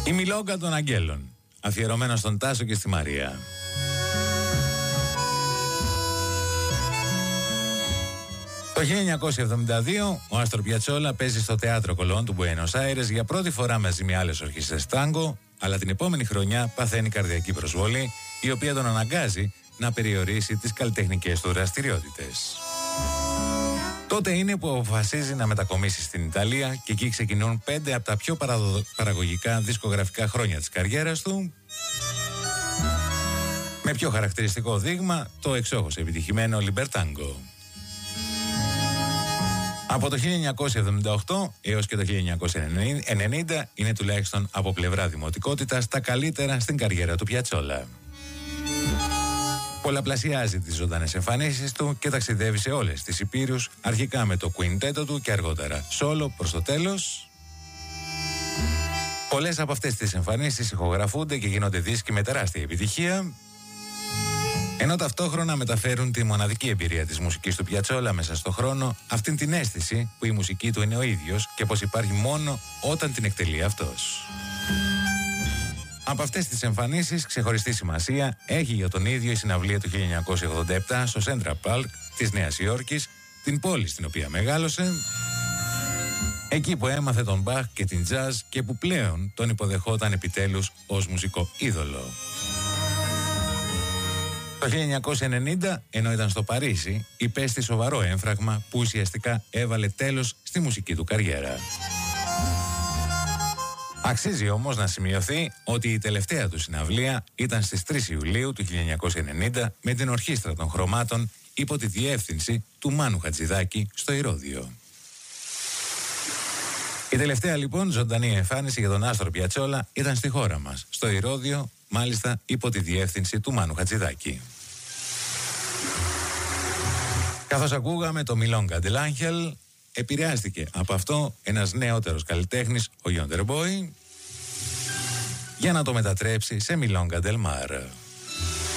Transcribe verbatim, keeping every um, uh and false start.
Η Μιλόγκα των Αγγέλων, αφιερωμένο στον Τάσο και στη Μαρία. Το χίλια εννιακόσια εβδομήντα δύο ο Άστορ Πιατσόλα παίζει στο Θέατρο Κολόν του Μπουένος Άιρες για πρώτη φορά μαζί με άλλες ορχήστρες τάγκο, αλλά την επόμενη χρονιά παθαίνει καρδιακή προσβολή, η οποία τον αναγκάζει να περιορίσει τις καλλιτεχνικές του δραστηριότητες. Τότε είναι που αποφασίζει να μετακομίσει στην Ιταλία και εκεί ξεκινούν πέντε από τα πιο παραδο... παραγωγικά δισκογραφικά χρόνια της καριέρας του, με πιο χαρακτηριστικό δείγμα το εξόχως επιτυχημένο Libertango. Από το χίλια εννιακόσια εβδομήντα οκτώ έως και το χίλια εννιακόσια ενενήντα είναι τουλάχιστον από πλευρά δημοτικότητας τα καλύτερα στην καριέρα του Πιατσόλα. Πολλαπλασιάζει τις ζωντανές εμφανίσεις του και ταξιδεύει σε όλες τις υπήρους, αρχικά με το κουιντέτο του και αργότερα σόλο προς το τέλος. Πολλές από αυτές τις εμφανίσεις ηχογραφούνται και γίνονται δίσκοι με τεράστια επιτυχία, ενώ ταυτόχρονα μεταφέρουν τη μοναδική εμπειρία της μουσικής του Πιατσόλα μέσα στο χρόνο, αυτήν την αίσθηση που η μουσική του είναι ο ίδιος και πως υπάρχει μόνο όταν την εκτελεί αυτός. Από αυτές τις εμφανίσεις ξεχωριστή σημασία έχει για τον ίδιο η συναυλία του χίλια εννιακόσια ογδόντα επτά στο Central Park της Νέας Υόρκης, την πόλη στην οποία μεγάλωσε, εκεί που έμαθε τον Μπαχ και την τζαζ και που πλέον τον υποδεχόταν επιτέλους ως μουσικό είδωλο. Το χίλια εννιακόσια ενενήντα, ενώ ήταν στο Παρίσι, υπέστη σοβαρό έμφραγμα που ουσιαστικά έβαλε τέλος στη μουσική του καριέρα. Αξίζει όμως να σημειωθεί ότι η τελευταία του συναυλία ήταν στις τρεις Ιουλίου του χίλια εννιακόσια ενενήντα με την Ορχήστρα των Χρωμάτων υπό τη διεύθυνση του Μάνου Χατζηδάκη στο Ηρώδειο. Η τελευταία λοιπόν ζωντανή εμφάνιση για τον Άστορο Πιατσόλα ήταν στη χώρα μας, στο Ηρώδειο, μάλιστα υπό τη διεύθυνση του Μάνου Χατζηδάκη. Καθώς ακούγαμε το Milonga dell'Angel, επηρεάστηκε από αυτό ένας νεότερος καλλιτέχνης, ο Yonder Boy, για να το μετατρέψει σε Milonga del Mar.